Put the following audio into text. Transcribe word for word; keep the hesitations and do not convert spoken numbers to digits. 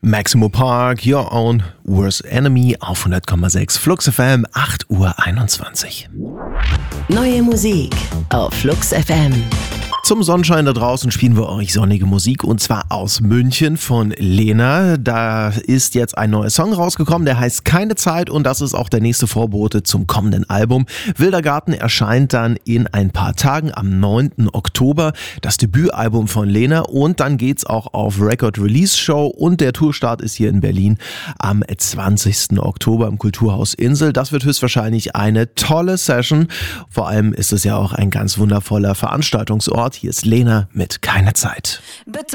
Maximo Park, Your Own Worst Enemy auf hundert Komma sechs Flux F M, acht Uhr einundzwanzig. Neue Musik auf Flux F M. Zum Sonnenschein da draußen spielen wir euch sonnige Musik und zwar aus München von Lena. Da ist jetzt ein neuer Song rausgekommen, der heißt Keine Zeit und das ist auch der nächste Vorbote zum kommenden Album. Wilder Garten erscheint dann in ein paar Tagen am neunten Oktober, das Debütalbum von Lena und dann geht's auch auf Record Release Show und der Tourstart ist hier in Berlin am zwanzigsten Oktober im Kulturhaus Insel. Das wird höchstwahrscheinlich eine tolle Session. Vor allem ist es ja auch ein ganz wundervoller Veranstaltungsort. Hier ist Lena mit Keine Zeit. Bitte